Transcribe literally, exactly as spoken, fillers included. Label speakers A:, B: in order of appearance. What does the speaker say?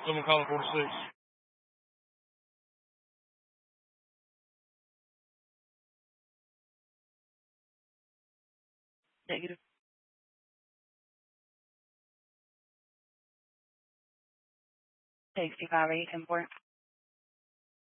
A: Someone calling forty-six.
B: Negative. Safety five eight ten four.